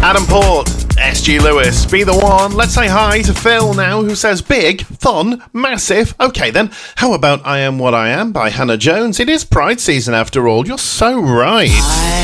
Adam Port, SG Lewis, Be The One. Let's say hi to Phil now, who says big, fun, massive. Okay then, how about I Am What I Am by Hannah Jones? It is Pride season after all, you're so right.